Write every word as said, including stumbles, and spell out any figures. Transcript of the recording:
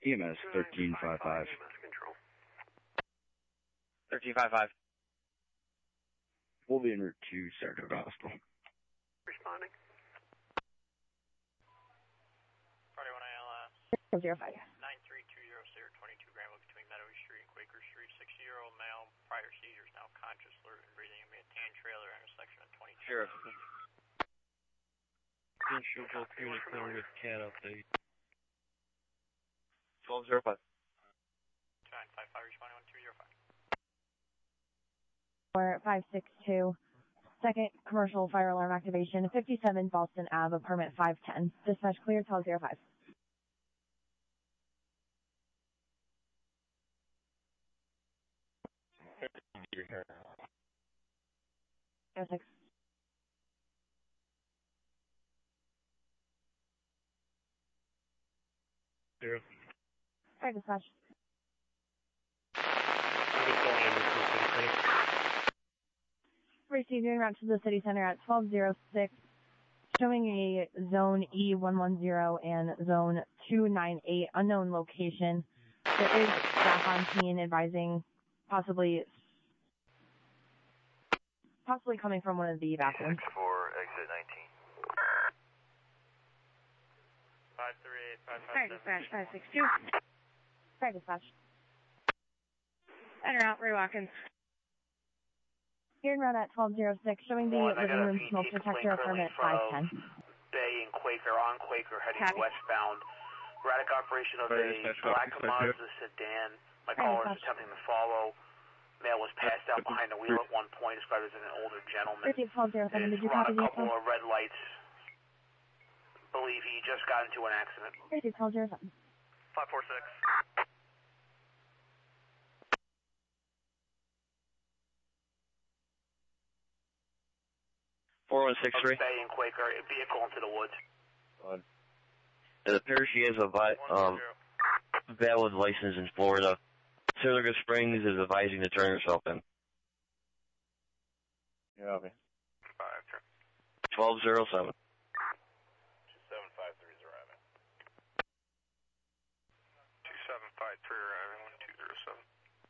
E M S thirteen fifty-five. thirteen fifty-five. We'll be en route to Saratoga Hospital. Responding. forty-one A L S. zero five. nine three two zero zero twenty-two Granville between Meadow Street and Quaker Street. sixty-year-old male, prior seizures, now conscious, alert, and breathing in a tan trailer intersection of twenty-two. Sheriff. She'll go through the clear with cat update. twelve zero five. two nine five five, responding one two zero five. Four five six two. Second commercial fire alarm activation, fifty-seven Boston Avenue, permit five ten. Dispatch clear, twelve zero five. zero six. Zero. Fire dispatch. Received en route to the city center at twelve oh six, showing a zone E one one zero and zone two nine eight, unknown location. There is staff on scene advising possibly possibly coming from one of the bathrooms. For exit nineteen. five three eight five Fire five dispatch, five six two. Fire dispatch. En route, Ray Watkins. Here en route at twelve oh six, showing the One, I living got a room V T smoke complaint detector, currently permit from five ten. Bay and Quaker, on Quaker, heading Copy. westbound. Erratic operation of Fire a dispatch, black dispatch, Mazda sedan. My Fire caller is dispatch. attempting to follow. Male was passed out behind the wheel at one point, described as an older gentleman. Received twelve oh seven, did It's you run copy a the couple info? of red lights. Believe he just got into an accident. Received twelve oh seven. five four six. four one six three. Bay and Quaker, a vehicle into the woods. It appears she has a vi- um, valid license in Florida. Silica Springs is advising to turn herself in. Yeah, okay. twelve zero seven.